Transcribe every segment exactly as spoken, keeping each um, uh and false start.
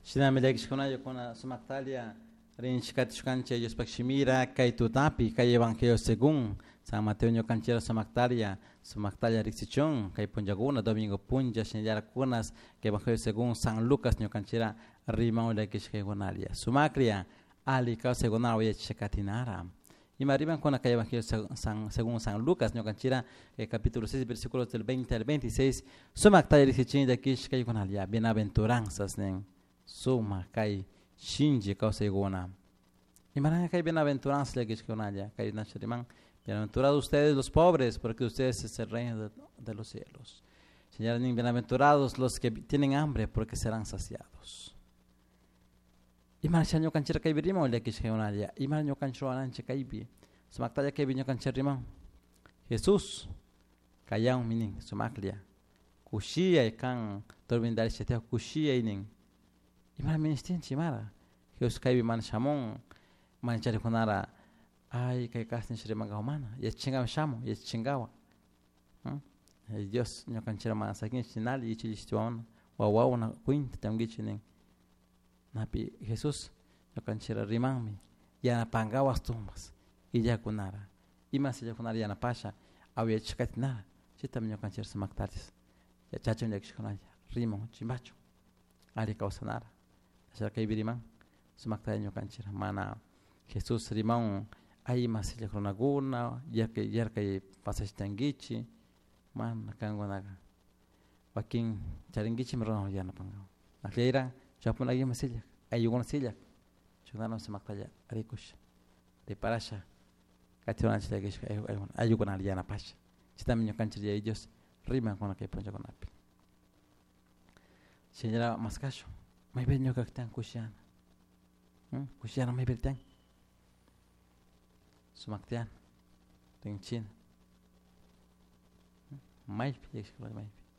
Shinamilek shkuna kuna sumaktalia rin shkat shkanche yos pakshimira kay tutapi kay evangelio según San Mateo nyo kanchera sumaktalia sumaktalia rixichon kay punjaguna domingo punja shinyara kunas kay evangelio según San Lucas nyo kanchera rimao de kishkegonalia sumakria ali ka segonawa ye chekatinara y mariban con aquel evangelio San, según San Lucas nyo kanchera eh, capítulo seis versículos del veinte al veintiséis sumaktalia rixichon de kishkegonalia bienaventuranzas nen suma kai shinji causa gona y maranga kai bienaventuranza le que ya kai nachriman bienaventurados ustedes los pobres porque ustedes es el reino de, de los cielos. Señor, bienaventurados los que tienen hambre porque serán saciados. Y marchanyo kanchira kai birimo le que ya y marño kanchro ananche kai bi sumaktaya kai binyo kanchiriman Jesús kayang mining sumaklia kushia kan torbindar chetea kushia inin Imara ministin chimara. Hios kai man shamon man chari kunara ay kai kastin shri magahumana. Ya chingawa shamo, ya chingawa. Hmm? Dios nyo kanchira man sakin chinal y chilistuan wa wa na kuin tamgi chinen. Napi Jesús nyo kanchira rimami ya na pangawas tumbas y ya kunara. Ima se ya kunara ya na pasha au ya chikatinara. Chitam nyo kanchira samaktatis. Ya chacho nyo kishkunaya. Rimo chimbacho. Ali kausanara. Asal kay biriman sumaktay nyo kanchira mana Jesús rimang ay masilla kronaguna yer kay yer kay pasashtangichi man kangonaga wakin charingichi meron yana pangaw nakleira chapun ay masilla ay yugon silla chunano sumaktaya arikush de parasha katiwan chila gish ay ay yugon aliana pasha chitam nyo kanchira ellos riman con kay ponja konapi señora maskasho may benyo kaktan kusyan. Hmm? Kusyan may bertang. Sumaktian. Ting chin. May pi ekskla may pi.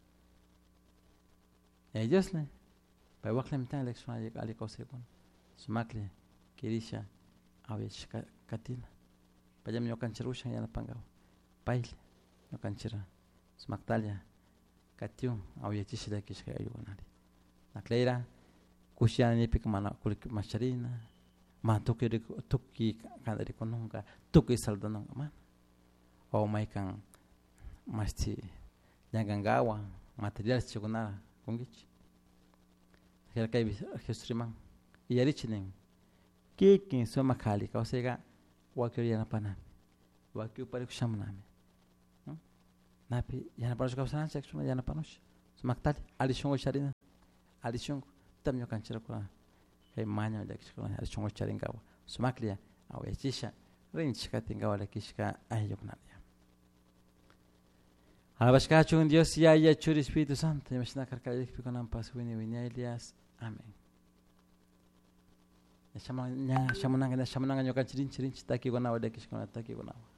Ellos ne. Pa wakle mitang leksyon ay ali kosekon. Sumakle kirisha awech katina. Pajam nyo kanchirusha yana pangaw. Pail nyo kanchira. Sumaktalia katiu awechishida kishka ayugonali. Nakleira Kusyan ni pik mana kulik masharina, ma tuki tuki kan dari kononga, tuki saldanong man. O may kang masti jangan gawa material chukuna kungich. Kaya kay hisrimang iyari chining. Kikin so makali ka osega wakyo yana panan. Wakyo parik shamanami. Napi yana panos ka sanan seksuna yana panos. Sumaktali alishongo sharina. Alishongo tamyo kanchira kuna kay manyo de kishkona ar chongo charingawa sumaklia aw yachisha rin chikatingawa la kishka ayoknalia alabashka chung Dios ya ya churi Espíritu Santo yamashna karkaya kipikonan paswini winya Elias amen ya shamana ya shamana ya shamana nyo kanchirin chirin chitaki gona wade kishkona taki gona